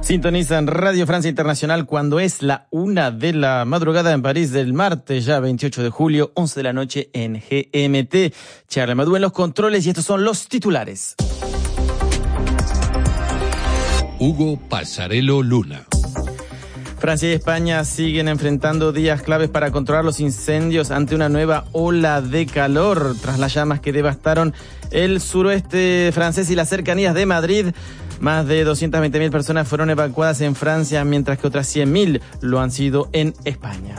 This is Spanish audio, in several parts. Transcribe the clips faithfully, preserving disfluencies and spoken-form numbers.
Sintonizan Radio Francia Internacional cuando es la una de la madrugada en París del martes, ya veintiocho de julio, once de la noche en G M T. Charles Madú en los controles y estos son los titulares. Hugo Pasarello Luna. Francia y España siguen enfrentando días claves para controlar los incendios ante una nueva ola de calor. Tras las llamas que devastaron el suroeste francés y las cercanías de Madrid, más de doscientas veinte mil personas fueron evacuadas en Francia, mientras que otras cien mil lo han sido en España.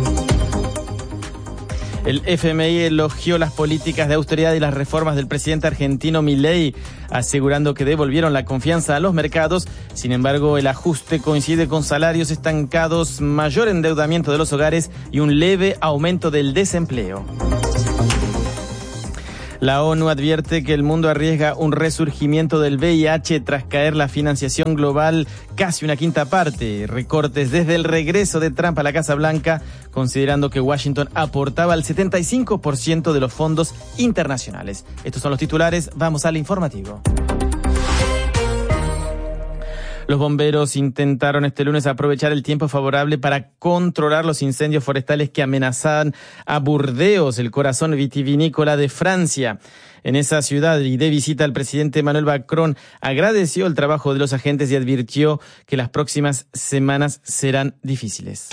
El F M I elogió las políticas de austeridad y las reformas del presidente argentino Milei, asegurando que devolvieron la confianza a los mercados. Sin embargo, el ajuste coincide con salarios estancados, mayor endeudamiento de los hogares y un leve aumento del desempleo. La ONU advierte que el mundo arriesga un resurgimiento del V I H tras caer la financiación global casi una quinta parte. Recortes desde el regreso de Trump a la Casa Blanca, considerando que Washington aportaba el setenta y cinco por ciento de los fondos internacionales. Estos son los titulares, vamos al informativo. Los bomberos intentaron este lunes aprovechar el tiempo favorable para controlar los incendios forestales que amenazaban a Burdeos, el corazón vitivinícola de Francia. En esa ciudad y de visita, el presidente Emmanuel Macron agradeció el trabajo de los agentes y advirtió que las próximas semanas serán difíciles.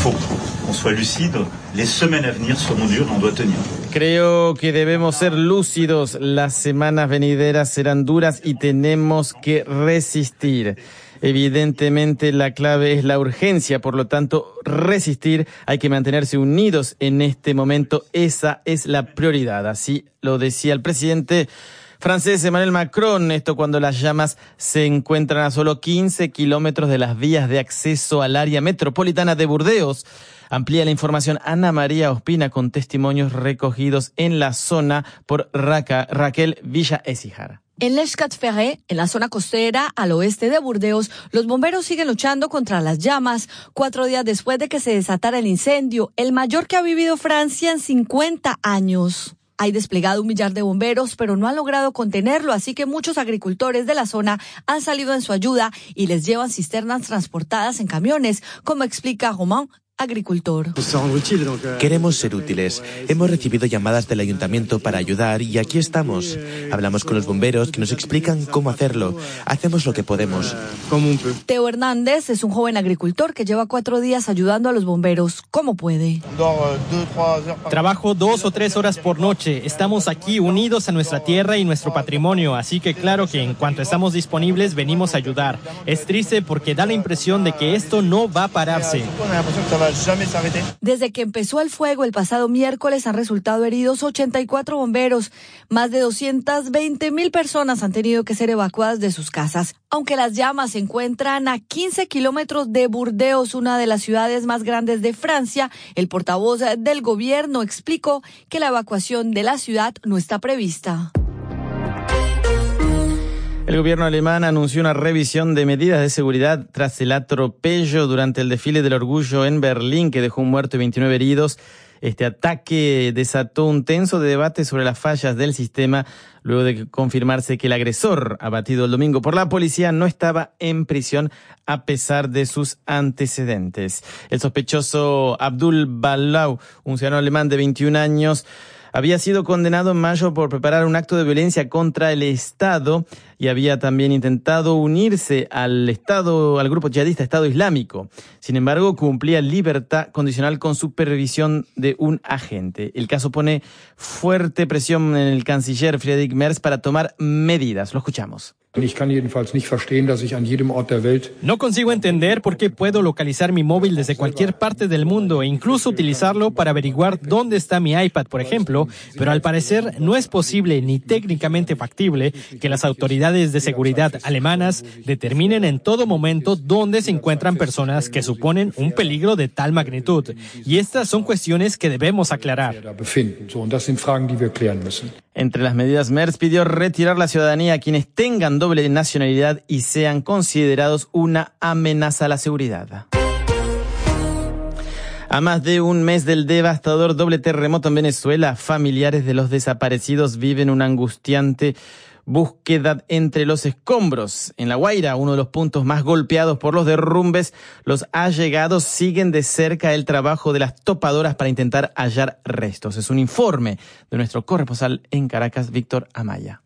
Creo que debemos ser lúcidos. Las semanas venideras serán duras y tenemos que resistir. Evidentemente la clave es la urgencia, por lo tanto resistir, hay que mantenerse unidos en este momento, esa es la prioridad, así lo decía el presidente francés Emmanuel Macron, esto cuando las llamas se encuentran a solo quince kilómetros de las vías de acceso al área metropolitana de Burdeos. Amplía la información Ana María Ospina con testimonios recogidos en la zona por Raca, Raquel Villa-Écijar. En Les Quatre-Ferrets, en la zona costera al oeste de Burdeos, los bomberos siguen luchando contra las llamas, cuatro días después de que se desatara el incendio, el mayor que ha vivido Francia en cincuenta años. Hay desplegado un millar de bomberos, pero no han logrado contenerlo, así que muchos agricultores de la zona han salido en su ayuda y les llevan cisternas transportadas en camiones, como explica Romain, agricultor. Queremos ser útiles. Hemos recibido llamadas del ayuntamiento para ayudar y aquí estamos. Hablamos con los bomberos que nos explican cómo hacerlo. Hacemos lo que podemos. Teo Hernández es un joven agricultor que lleva cuatro días ayudando a los bomberos. ¿Cómo puede? Trabajo dos o tres horas por noche. Estamos aquí unidos a nuestra tierra y nuestro patrimonio, así que claro que en cuanto estamos disponibles venimos a ayudar. Es triste porque da la impresión de que esto no va a pararse. Desde que empezó el fuego el pasado miércoles han resultado heridos ochenta y cuatro bomberos. Más de doscientas veinte mil personas han tenido que ser evacuadas de sus casas. Aunque las llamas se encuentran a quince kilómetros de Burdeos, una de las ciudades más grandes de Francia, el portavoz del gobierno explicó que la evacuación de la ciudad no está prevista. El gobierno alemán anunció una revisión de medidas de seguridad tras el atropello durante el desfile del orgullo en Berlín, que dejó un muerto y veintinueve heridos. Este ataque desató un tenso debate sobre las fallas del sistema, luego de confirmarse que el agresor, abatido el domingo por la policía, no estaba en prisión a pesar de sus antecedentes. El sospechoso Abdul Balau, un ciudadano alemán de veintiún años, había sido condenado en mayo por preparar un acto de violencia contra el Estado y había también intentado unirse al Estado, al grupo yihadista Estado Islámico. Sin embargo, cumplía libertad condicional con supervisión de un agente. El caso pone fuerte presión en el canciller Friedrich Merz para tomar medidas. Lo escuchamos. No consigo entender por qué puedo localizar mi móvil desde cualquier parte del mundo e incluso utilizarlo para averiguar dónde está mi iPad, por ejemplo, pero al parecer no es posible ni técnicamente factible que las autoridades de seguridad alemanas determinen en todo momento dónde se encuentran personas que suponen un peligro de tal magnitud. Y estas son cuestiones que debemos aclarar. Entre las medidas, Merz pidió retirar la ciudadanía a quienes tengan doble nacionalidad y sean considerados una amenaza a la seguridad. A más de un mes del devastador doble terremoto en Venezuela, familiares de los desaparecidos viven una angustiante búsqueda entre los escombros. En La Guaira, uno de los puntos más golpeados por los derrumbes, los allegados siguen de cerca el trabajo de las topadoras para intentar hallar restos. Es un informe de nuestro corresponsal en Caracas, Víctor Amaya.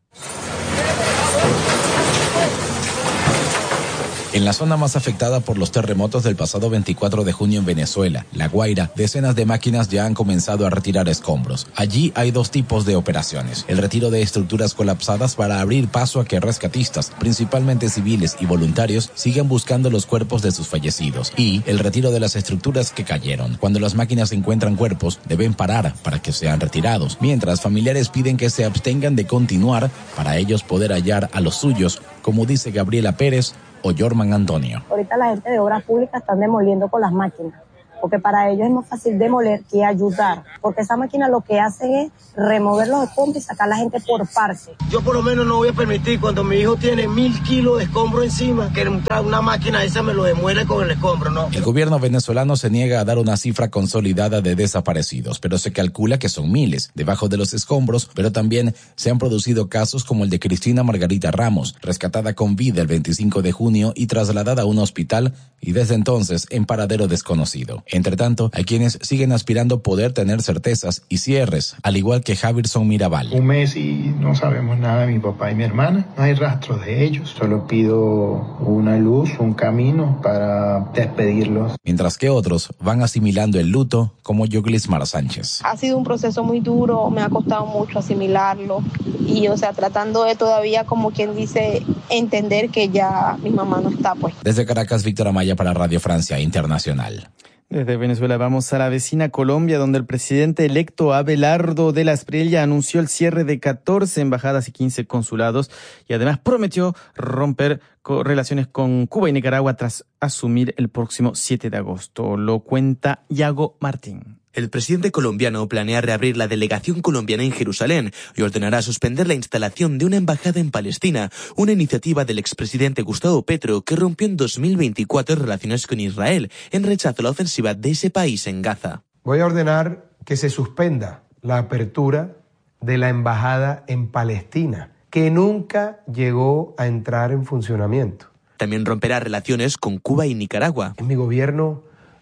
En la zona más afectada por los terremotos del pasado veinticuatro de junio en Venezuela, La Guaira, decenas de máquinas ya han comenzado a retirar escombros. Allí hay dos tipos de operaciones: el retiro de estructuras colapsadas para abrir paso a que rescatistas, principalmente civiles y voluntarios, sigan buscando los cuerpos de sus fallecidos, y el retiro de las estructuras que cayeron. Cuando las máquinas encuentran cuerpos, deben parar para que sean retirados, mientras familiares piden que se abstengan de continuar para ellos poder hallar a los suyos, como dice Gabriela Pérez o Jorman Antonio. Ahorita la gente de obras públicas están demoliendo con las máquinas, porque para ellos es más fácil demoler que ayudar, porque esa máquina lo que hace es remover los escombros y sacar a la gente por parte. Yo por lo menos no voy a permitir, cuando mi hijo tiene mil kilos de escombro encima, que una máquina esa me lo demuele con el escombro, ¿no? El gobierno venezolano se niega a dar una cifra consolidada de desaparecidos, pero se calcula que son miles debajo de los escombros, pero también se han producido casos como el de Cristina Margarita Ramos, rescatada con vida el veinticinco de junio y trasladada a un hospital, y desde entonces en paradero desconocido. Entre tanto, hay quienes siguen aspirando poder tener certezas y cierres, al igual que Javirson Mirabal. Un mes y no sabemos nada de mi papá y mi hermana, no hay rastros de ellos, solo pido una luz, un camino para despedirlos. Mientras que otros van asimilando el luto, como Yoglismar Sánchez. Ha sido un proceso muy duro, me ha costado mucho asimilarlo y, o sea, tratando de todavía, como quien dice, entender que ya mi mamá no está, pues. Desde Caracas, Víctor Amaya para Radio Francia Internacional. Desde Venezuela vamos a la vecina Colombia, donde el presidente electo Abelardo de la Espriella anunció el cierre de catorce embajadas y quince consulados y además prometió romper relaciones con Cuba y Nicaragua tras asumir el próximo siete de agosto. Lo cuenta Yago Martín. El presidente colombiano planea reabrir la delegación colombiana en Jerusalén y ordenará suspender la instalación de una embajada en Palestina, una iniciativa del expresidente Gustavo Petro que rompió en dos mil veinticuatro relaciones con Israel en rechazo a la ofensiva de ese país en Gaza. Voy a ordenar que se suspenda la apertura de la embajada en Palestina, que nunca llegó a entrar en funcionamiento. También romperá relaciones con Cuba y Nicaragua. En mi gobierno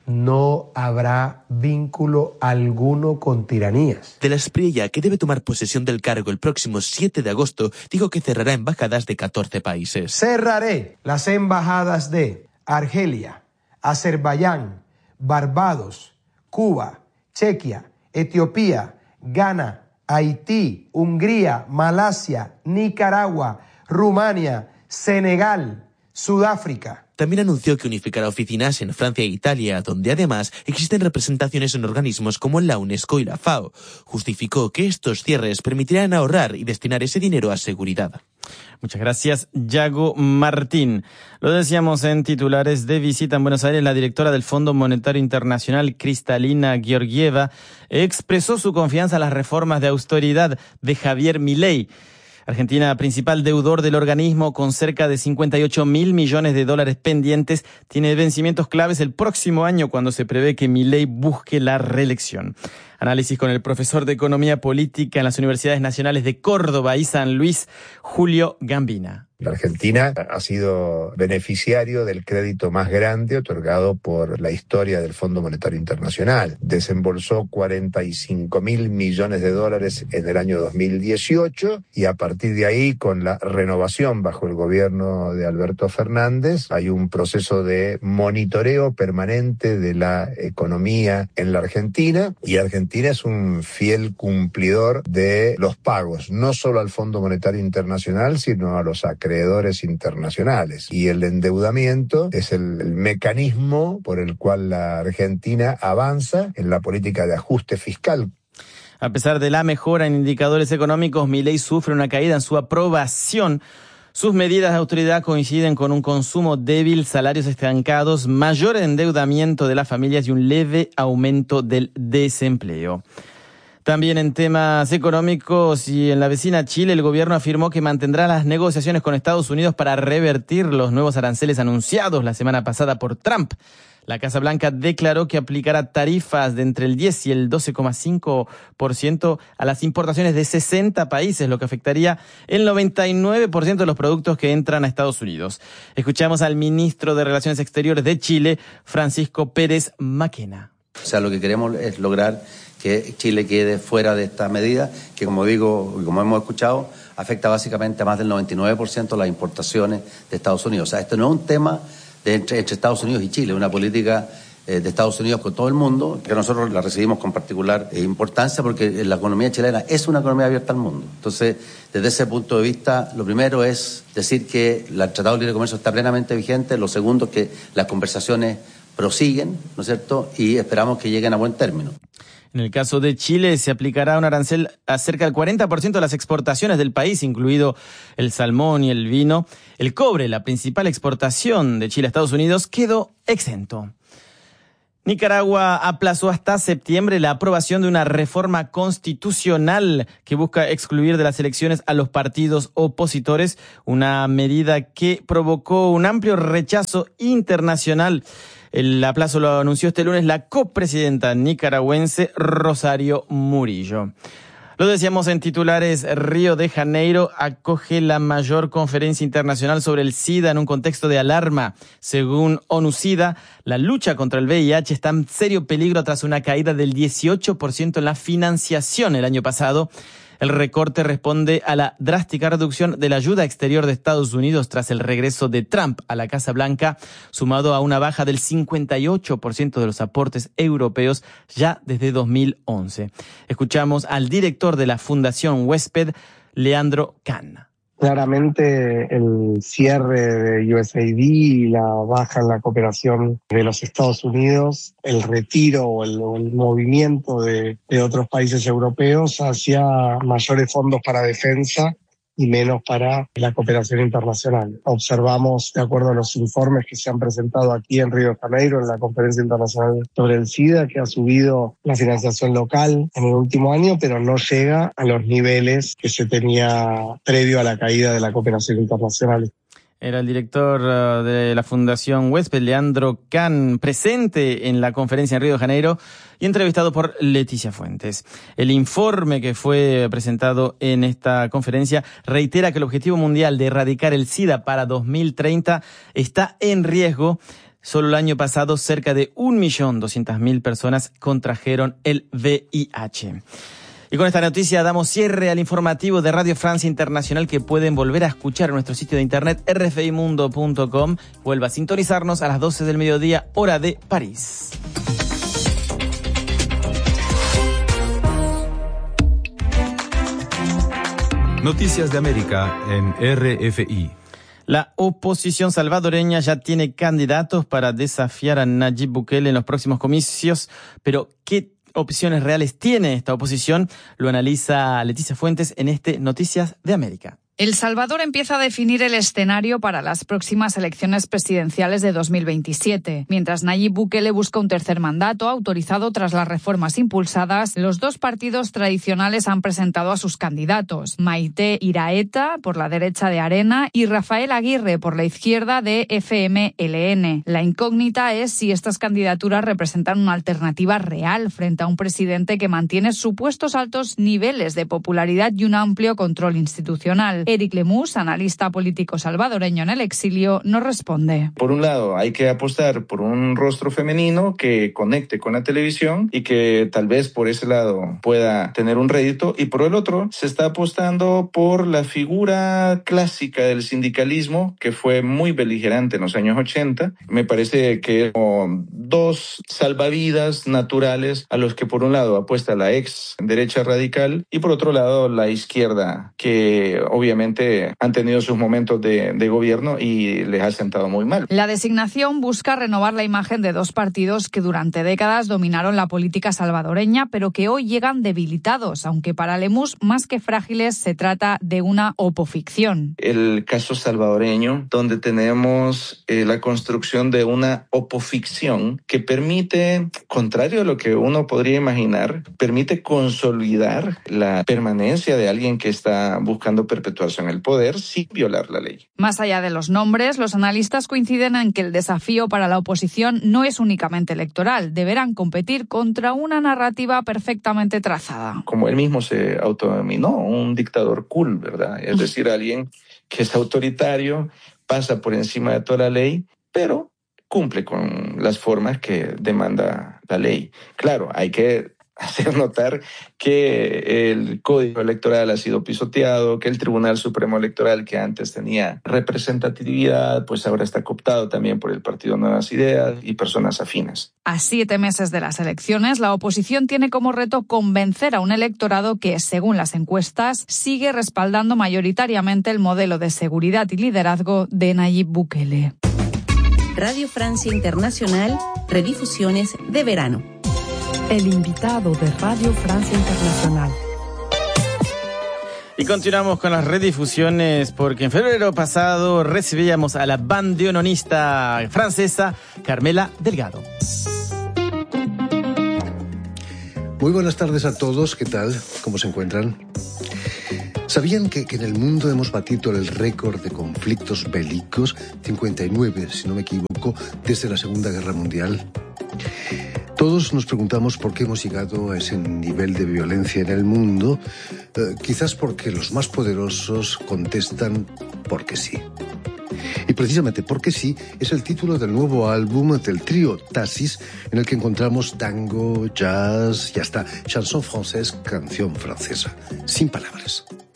no habrá vínculo alguno con tiranías. De la Espriella, que debe tomar posesión del cargo el próximo siete de agosto, dijo que cerrará embajadas de catorce países. Cerraré las embajadas de Argelia, Azerbaiyán, Barbados, Cuba, Chequia, Etiopía, Ghana, Haití, Hungría, Malasia, Nicaragua, Rumania, Senegal, Sudáfrica. También anunció que unificará oficinas en Francia e Italia, donde además existen representaciones en organismos como la UNESCO y la FAO. Justificó que estos cierres permitirán ahorrar y destinar ese dinero a seguridad. Muchas gracias, Yago Martín. Lo decíamos en titulares. De visita en Buenos Aires, la directora del Fondo Monetario Internacional, Kristalina Georgieva, expresó su confianza en las reformas de austeridad de Javier Milei. Argentina, principal deudor del organismo con cerca de cincuenta y ocho mil millones de dólares pendientes, tiene vencimientos claves el próximo año cuando se prevé que Milei busque la reelección. Análisis con el profesor de Economía Política en las Universidades Nacionales de Córdoba y San Luis, Julio Gambina. La Argentina ha sido beneficiario del crédito más grande otorgado por la historia del Fondo Monetario Internacional. Desembolsó cuarenta y cinco mil millones de dólares en el año dos mil dieciocho y a partir de ahí, con la renovación bajo el gobierno de Alberto Fernández, hay un proceso de monitoreo permanente de la economía en la Argentina, y Argentina es un fiel cumplidor de los pagos, no solo al Fondo Monetario Internacional, sino a los acreedores internacionales. Y el endeudamiento es el, el mecanismo por el cual la Argentina avanza en la política de ajuste fiscal. A pesar de la mejora en indicadores económicos, Milei sufre una caída en su aprobación. Sus medidas de autoridad coinciden con un consumo débil, salarios estancados, mayor endeudamiento de las familias y un leve aumento del desempleo. También en temas económicos y en la vecina Chile, el gobierno afirmó que mantendrá las negociaciones con Estados Unidos para revertir los nuevos aranceles anunciados la semana pasada por Trump. La Casa Blanca declaró que aplicará tarifas de entre el diez y el doce coma cinco por ciento a las importaciones de sesenta países, lo que afectaría el noventa y nueve por ciento de los productos que entran a Estados Unidos. Escuchamos al ministro de Relaciones Exteriores de Chile, Francisco Pérez Maquena. O sea, lo que queremos es lograr que Chile quede fuera de esta medida, que como digo, y como hemos escuchado, afecta básicamente a más del noventa y nueve por ciento de las importaciones de Estados Unidos. O sea, esto no es un tema de entre, entre Estados Unidos y Chile, es una política eh, de Estados Unidos con todo el mundo, que nosotros la recibimos con particular eh, importancia porque la economía chilena es una economía abierta al mundo. Entonces, desde ese punto de vista, lo primero es decir que el Tratado de Libre Comercio está plenamente vigente, lo segundo es que las conversaciones prosiguen, ¿no es cierto?, y esperamos que lleguen a buen término. En el caso de Chile, se aplicará un arancel a cerca del cuarenta por ciento de las exportaciones del país, incluido el salmón y el vino. El cobre, la principal exportación de Chile a Estados Unidos, quedó exento. Nicaragua aplazó hasta septiembre la aprobación de una reforma constitucional que busca excluir de las elecciones a los partidos opositores, una medida que provocó un amplio rechazo internacional. El aplazo lo anunció este lunes la copresidenta nicaragüense Rosario Murillo. Lo decíamos en titulares, Río de Janeiro acoge la mayor conferencia internacional sobre el SIDA en un contexto de alarma. Según ONU-SIDA, la lucha contra el V I H está en serio peligro tras una caída del dieciocho por ciento en la financiación el año pasado. El recorte responde a la drástica reducción de la ayuda exterior de Estados Unidos tras el regreso de Trump a la Casa Blanca, sumado a una baja del cincuenta y ocho por ciento de los aportes europeos ya desde dos mil once. Escuchamos al director de la Fundación Huésped, Leandro Kahn. Claramente el cierre de U S A I D y la baja en la cooperación de los Estados Unidos, el retiro o el, o el movimiento de, de otros países europeos hacia mayores fondos para defensa y menos para la cooperación internacional. Observamos, de acuerdo a los informes que se han presentado aquí en Río de Janeiro, en la Conferencia Internacional sobre el SIDA, que ha subido la financiación local en el último año, pero no llega a los niveles que se tenía previo a la caída de la cooperación internacional. Era el director uh, de la Fundación Huésped, Leandro Kahn, presente en la conferencia en Río de Janeiro y entrevistado por Leticia Fuentes. El informe que fue presentado en esta conferencia reitera que el objetivo mundial de erradicar el SIDA para dos mil treinta está en riesgo. Solo el año pasado, cerca de un millón doscientas mil personas contrajeron el V I H. Y con esta noticia damos cierre al informativo de Radio Francia Internacional que pueden volver a escuchar en nuestro sitio de internet erre efe i mundo punto com. Vuelva a sintonizarnos a las doce del mediodía, hora de París. Noticias de América en erre efe i. La oposición salvadoreña ya tiene candidatos para desafiar a Nayib Bukele en los próximos comicios, pero ¿qué opciones reales tiene esta oposición? Lo analiza Leticia Fuentes en este Noticias de América. El Salvador empieza a definir el escenario para las próximas elecciones presidenciales de dos mil veintisiete. Mientras Nayib Bukele busca un tercer mandato autorizado tras las reformas impulsadas, los dos partidos tradicionales han presentado a sus candidatos, Maite Iraeta por la derecha de Arena y Rafael Aguirre por la izquierda de efe eme ele ene. La incógnita es si estas candidaturas representan una alternativa real frente a un presidente que mantiene supuestos altos niveles de popularidad y un amplio control institucional. Eric Lemus, analista político salvadoreño en el exilio, nos responde. Por un lado, hay que apostar por un rostro femenino que conecte con la televisión y que tal vez por ese lado pueda tener un rédito. Y por el otro, se está apostando por la figura clásica del sindicalismo, que fue muy beligerante en los años ochenta. Me parece que son dos salvavidas naturales a los que por un lado apuesta la ex derecha radical y por otro lado la izquierda, que obviamente obviamente han tenido sus momentos de, de gobierno y les ha sentado muy mal. La designación busca renovar la imagen de dos partidos que durante décadas dominaron la política salvadoreña, pero que hoy llegan debilitados, aunque para Lemus, más que frágiles, se trata de una opoficción. El caso salvadoreño, donde tenemos eh, la construcción de una opoficción que permite, contrario a lo que uno podría imaginar, permite consolidar la permanencia de alguien que está buscando perpetuarse en el poder sin violar la ley. Más allá de los nombres, los analistas coinciden en que el desafío para la oposición no es únicamente electoral. Deberán competir contra una narrativa perfectamente trazada. Como él mismo se autodenominó, un dictador cool, ¿verdad? Es decir, alguien que es autoritario, pasa por encima de toda la ley, pero cumple con las formas que demanda la ley. Claro, hay que hacer notar que el Código Electoral ha sido pisoteado, que el Tribunal Supremo Electoral, que antes tenía representatividad, pues ahora está cooptado también por el Partido Nuevas Ideas y personas afines. A siete meses de las elecciones, la oposición tiene como reto convencer a un electorado que, según las encuestas, sigue respaldando mayoritariamente el modelo de seguridad y liderazgo de Nayib Bukele. Radio Francia Internacional, redifusiones de verano. El invitado de Radio Francia Internacional. Y continuamos con las redifusiones porque en febrero pasado recibíamos a la bandoneonista francesa Carmela Delgado. Muy buenas tardes a todos, ¿qué tal? ¿Cómo se encuentran? ¿Sabían que, que en el mundo hemos batido el récord de conflictos bélicos? cincuenta y nueve, si no me equivoco, desde la Segunda Guerra Mundial. Todos nos preguntamos por qué hemos llegado a ese nivel de violencia en el mundo. Eh, quizás porque los más poderosos contestan porque sí. Y precisamente porque sí es el título del nuevo álbum del trío Taxis, en el que encontramos tango, jazz y hasta chanson française, canción francesa, sin palabras.